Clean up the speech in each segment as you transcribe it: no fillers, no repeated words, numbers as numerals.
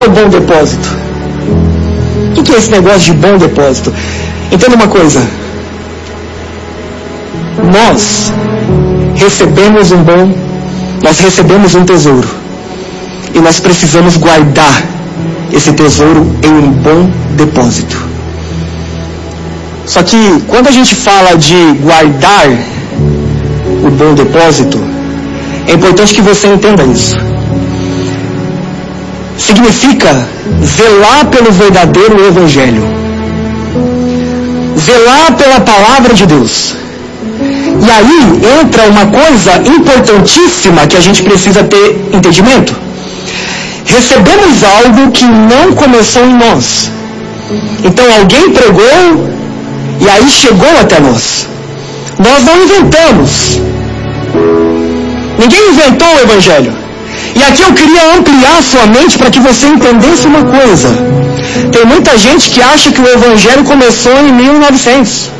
o bom depósito? O que é esse negócio de bom depósito? Entenda uma coisa. Nós recebemos um tesouro. E nós precisamos guardar esse tesouro em um bom depósito. Só que quando a gente fala de guardar o bom depósito, é importante que você entenda isso. Significa zelar pelo verdadeiro evangelho. Zelar pela palavra de Deus. E aí entra uma coisa importantíssima que a gente precisa ter entendimento. Recebemos algo que não começou em nós. Então alguém pregou e aí chegou até nós. Nós não inventamos. Ninguém inventou o evangelho. E aqui eu queria ampliar sua mente para que você entendesse uma coisa. Tem muita gente que acha que o evangelho começou em 1900.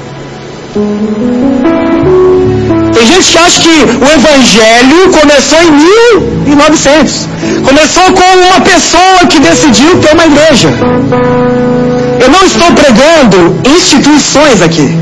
Tem gente que acha que o evangelho começou em 1900. Começou com uma pessoa que decidiu ter uma igreja. Eu não estou pregando instituições aqui.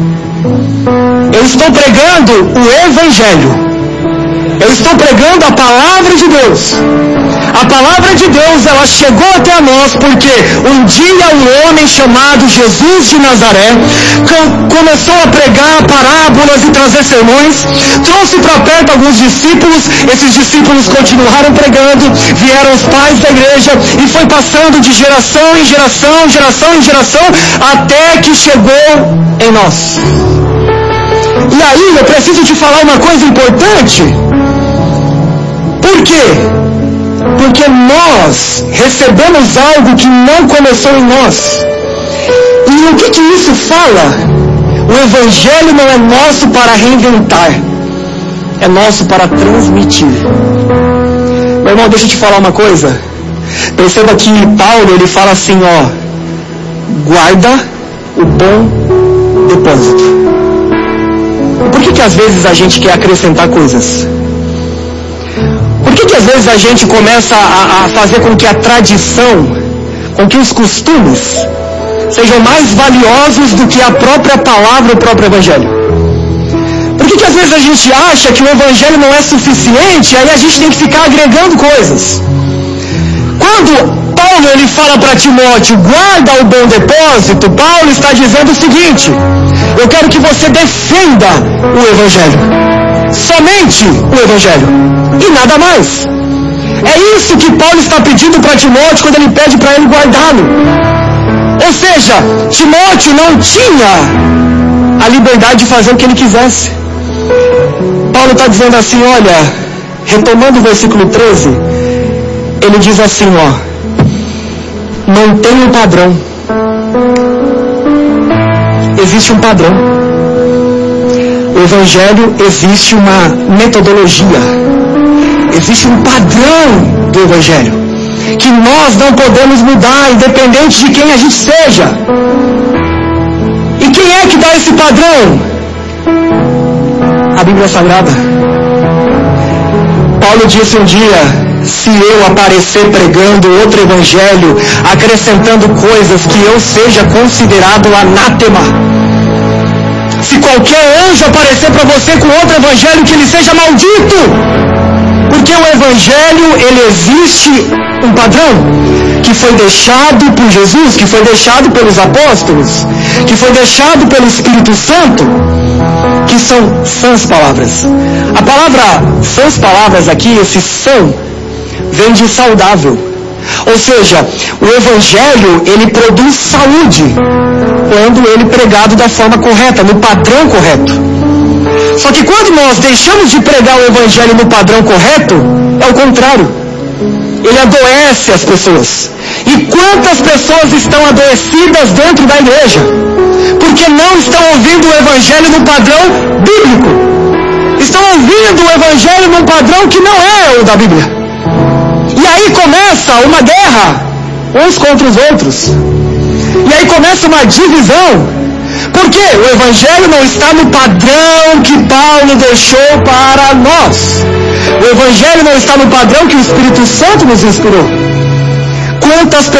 Eu estou pregando o evangelho. Eu estou pregando a palavra de Deus. A palavra de Deus, ela chegou até nós porque um dia um homem chamado Jesus de Nazaré começou a pregar parábolas e trazer sermões, trouxe para perto alguns discípulos, esses discípulos continuaram pregando, vieram os pais da igreja e foi passando de geração em geração, geração em geração, até que chegou em nós. E aí eu preciso te falar uma coisa importante. Por quê? Porque nós recebemos algo que não começou em nós. E o que isso fala? O evangelho não é nosso para reinventar, é nosso para transmitir. Meu irmão, deixa eu te falar uma coisa. Perceba que Paulo, ele fala assim, guarda o bom depósito. Por que às vezes a gente quer acrescentar coisas? Por que às vezes a gente começa a fazer com que a tradição, com que os costumes sejam mais valiosos do que a própria palavra, o próprio evangelho? Por que às vezes a gente acha que o evangelho não é suficiente, aí a gente tem que ficar agregando coisas? Quando Paulo ele fala para Timóteo, guarda o bom depósito, Paulo está dizendo o seguinte: eu quero que você defenda o evangelho. Somente o evangelho. E nada mais. É isso que Paulo está pedindo para Timóteo quando ele pede para ele guardá-lo. Ou seja, Timóteo não tinha a liberdade de fazer o que ele quisesse. Paulo está dizendo assim, olha, retomando o versículo 13, ele diz assim, mantém um padrão. Existe um padrão. O evangelho existe uma metodologia. Existe um padrão do evangelho que nós não podemos mudar, independente de quem a gente seja. E quem é que dá esse padrão? A Bíblia Sagrada. Paulo disse um dia, se eu aparecer pregando outro evangelho, acrescentando coisas, que eu seja considerado anátema. Se qualquer anjo aparecer para você com outro evangelho, que ele seja maldito. Porque o evangelho, ele existe um padrão que foi deixado por Jesus, que foi deixado pelos apóstolos, que foi deixado pelo Espírito Santo, que são sãs palavras. A palavra sãs palavras aqui, esse são, vem de saudável. Ou seja, o evangelho, ele produz saúde quando ele é pregado da forma correta, no padrão correto. Só que quando nós deixamos de pregar o evangelho no padrão correto, é o contrário. Ele adoece as pessoas. E quantas pessoas estão adoecidas dentro da igreja? Porque não estão ouvindo o evangelho no padrão bíblico. Estão ouvindo o evangelho num padrão que não é o da Bíblia. E aí começa uma guerra, uns contra os outros. E aí começa uma divisão. Por quê? O evangelho não está no padrão que Paulo deixou para nós. O evangelho não está no padrão que o Espírito Santo nos inspirou. Quantas